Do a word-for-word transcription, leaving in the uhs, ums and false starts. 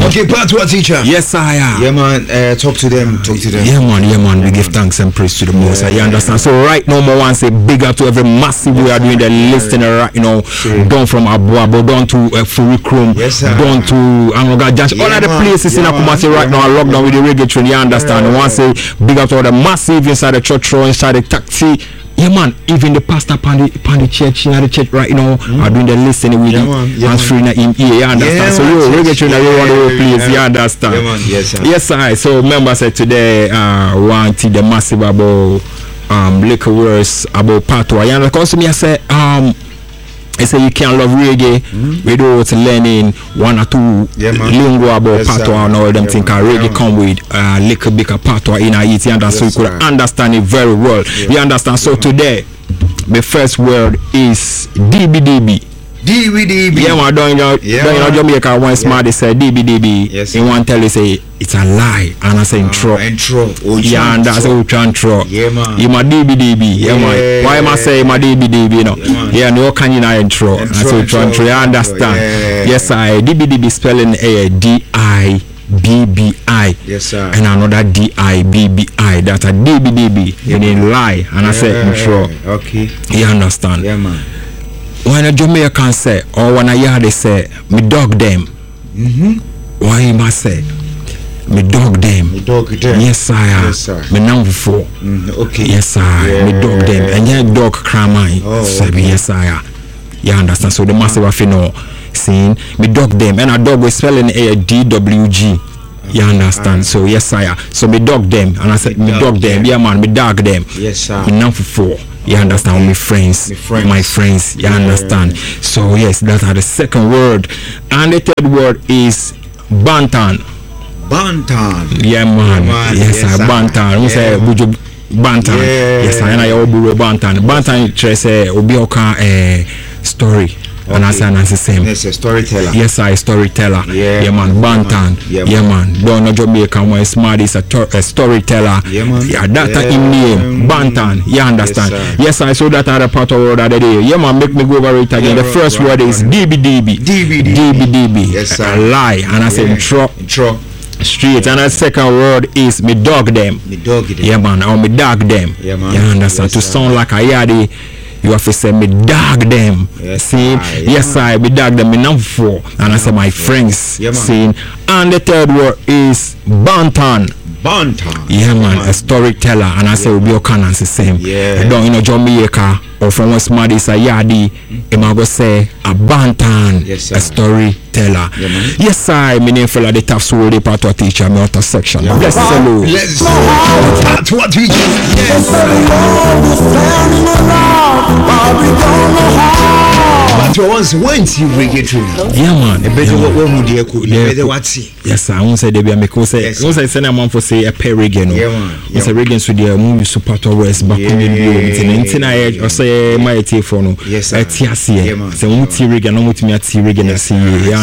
Okay, part one teacher. Yes, I am. Yeah, man. Uh, talk to them. Talk to them. Yeah, man. Yeah, man. We give thanks and praise to the Most. You understand? So right now, I want to say big up to every massive we are doing the listening. Right, you know, down from Abu Abu down to uh, Furikrum, yes, down to Angoga Jash, all of the places in Akumasi right now are locked down with the reggae train. You understand? I want to say big up to all the massive inside the church row, inside the taxi. Yeah, man. Even the pastor upon the, upon the church, you know, the church right now mm. are doing the listening with yeah, the yeah, hands free in ear. You understand? Yeah, so you reggae train, you want to please. You understand? Yeah, man. Yes, sir. Yes, I. So remember, said today, uh, want the massive about um little words about patois. You know, because me I say um. I say you can't love reggae mm-hmm. without learning one or two yeah, lingo about yes, patois and all them yeah, things. Reggae yeah, come with a uh, little bit of patois in it, and yes, so you could sir. understand it very well. Yeah. You understand? So yeah. today, the first word is D B D B. D B D B. Yeah, man, don't you know, yeah, don't you know Jamaica one smart they say D B D B. Yes. In one tell you say it's a lie, and I say intro. Uh, intro. Oh, yeah, and that's how intro. Yeah, man. You my D B D B. Yeah, yeah, man. Why am I say my D B D B? You know? Yeah, yeah, no can you not intro? And so intro, intro. You understand? Yeah. Yes, I D B D B spelling a D I B B I. Yes, sir. And another D I B B I. That's a D B D B. Yeah, meaning lie, and yeah, I say intro. Okay. You understand? Yeah, man. When a Jamaican say, or when a yard say, me dog them. Mm-hmm. Why you must say, me dog them. Me dog them. Yes, sir. Yes, sir. Me number four. Mm, okay. Yes, sir. Yeah. Me dog them. And yeah, dog cramai. Oh, so okay. Yes, sir. You understand? So the massive of you know, saying, me dog them. And a dog was spelling a D W G. You understand? Uh, so yes, sir. So me dog them. And I said, me, me dog, dog them. them. Yeah, man, me dog them. Yes, sir. Me number four. You understand? Okay. My friends, my friends, my friends. You yeah. understand? So yes, that's the second word, and the third word is Bantan. Bantan. Yeah, man. Yeah, man. Yes, yes, sir. Bantan. We say Buju Bantan. Yeah. Yes, I know you Bantan. Bantan is a Obioka eh story. Okay. And I say that's the same. Yes, a storyteller. Yes, I storyteller. Yeah, yeah man. Bantan. Yeah, yeah man. Don't know Jamaican when smart is a, a storyteller. Yeah, man. Yeah, that yeah. in name. Bantan. You understand? Yes, yes, I saw that other part of the word other day. Yeah, man. Make me go over it again. Yeah, the first right, word right, is D B D B. D B D B. D B D B. Yes, sir. A lie. And I say yeah. intro. Intro. Straight. And the second word is me dog them. Me dog them. Yeah, man. Or me dog them. Yeah, man. You understand? Yes, to sound like a yardie. You have to say me dog them. Yes, see, I, yeah, yes, I me dog them. Me number four, and I say my friends. Yeah, see, and the third word is Bantan. Bantan. Yeah, man, yeah, a storyteller, and I say we be the same. Yeah. Don't you know Jamaica or from West Madi is a yardie. Mm-hmm. I go say a Bantan, yes, a storyteller. Yeah, man. Yes, I me name fella the tough soul the part of teacher me out of section. Yeah. Bless the Lord. Bless the Lord. Part what teacher. Yes. But once once you bring it to yeah man, a better what would you could better what see. Yes, I won't say they be a make say. Once I send a man for say a pair again. Yeah man. Once a reggae so they move super to west back on the into I or say my telephone. Yes, I T S. Yeah man. So we T reggae no with me a T reggae na see.